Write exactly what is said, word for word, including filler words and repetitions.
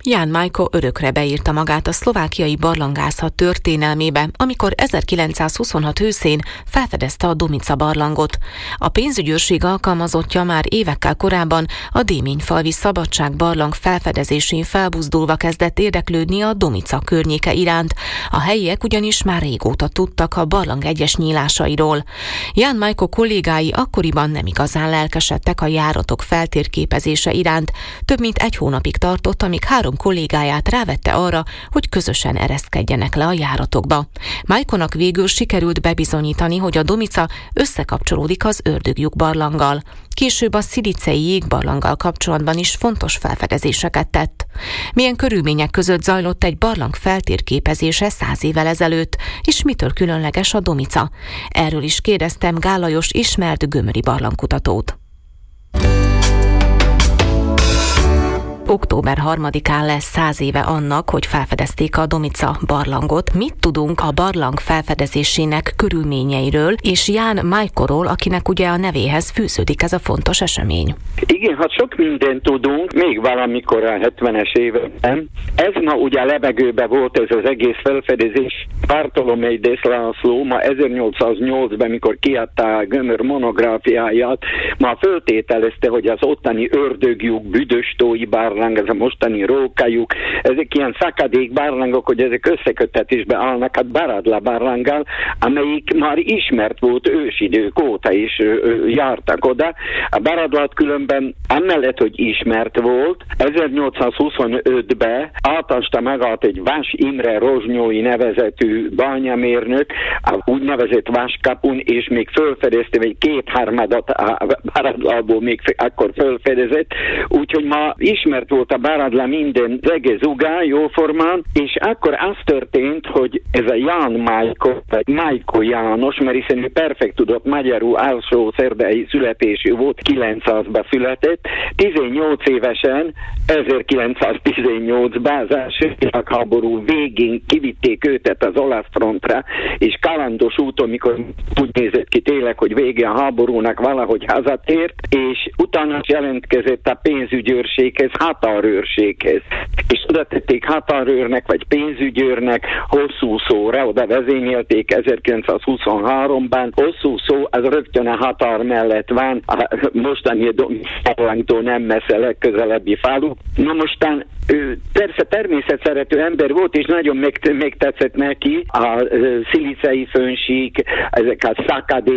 Ján Majko örökre beírta magát a szlovákiai barlangászat történelmébe, amikor ezerkilencszázhuszonhat őszén felfedezte a Domica barlangot. A pénzügyőrség alkalmazottja már évekkel korábban a Déményfalvi Szabadság barlang felfedezésén felbuzdulva kezdett érdeklődni a Domica környéke iránt. A helyiek ugyanis már régóta tudtak a barlang egyes nyílásairól. Ján Majko kollégái akkoriban nem igazán lelkesedtek a járatok feltérképezése iránt. Több mint egy hónapig tartott, amíg három kollégáját rávette arra, hogy közösen ereszkedjenek le a járatokba. Majkonak végül sikerült bebizonyítani, hogy a Domica összekapcsolódik az Ördöglyuk barlanggal. Később a szilicei jégbarlanggal kapcsolatban is fontos felfedezéseket tett. Milyen körülmények között zajlott egy barlang feltérképezése száz évvel ezelőtt, és mitől különleges a Domica? Erről is kérdeztem Gál Lajos ismert gömöri barlangkutatót. október harmadikán lesz száz éve annak, hogy felfedezték a Domica barlangot. Mit tudunk a barlang felfedezésének körülményeiről, és Ján Majkoról, akinek ugye a nevéhez fűződik ez a fontos esemény? Igen, hát sok mindent tudunk, még valamikor a hetvenes években. Ez ma ugye levegőben volt ez az egész felfedezés. Bartolomei Dész László ma ezernyolcszáznyolcban, mikor kiadta a gömör monográfiáját, ma föltételezte, hogy az ottani Ördöglyuk, Büdöstói barlang, ez a mostani Rókajuk, ezek ilyen szakadék barlangok, hogy ezek összekötetésbe állnak, hát Baradla barlanggal, amelyik már ismert volt ősidők óta is jártak oda. A Baradlát különben amellett, hogy ismert volt, ezernyolcszázhuszonötben átasta magát egy Vas Imre Rozsnyói nevezetű bányamérnök, a úgynevezett Vaskapun, és még fölfedezte, vagy kétharmadat a Baradlából még akkor fölfedezett, úgyhogy ma ismert volt a Baradla minden zege zugá, jóformán, és akkor az történt, hogy ez a Ján Majko, vagy Majko János, mert hiszen ő perfekt tudott magyarul, alsó szerdai születésű volt, kilencszázban született, tizennyolc évesen, ezerkilencszáztizennyolcban az első világháború végén kivitték őtet az olasz frontra, és kalandos úton, mikor úgy nézett ki tényleg, hogy vége a háborúnak, valahogy hazatért, és utána jelentkezett a pénzügyőrséghez, határőrséghez. És oda tették határőrnek, vagy pénzügyőrnek hosszú szóra, oda vezényelték ezerkilencszázhuszonháromban. Hosszú szó, az rögtön a határ mellett van, a mostani barlangtól nem messze legközelebbi falu. Na mostan ő persze természetszerető ember volt, és nagyon megtetszett neki a szilicei fönnsík, ezek a szakadék,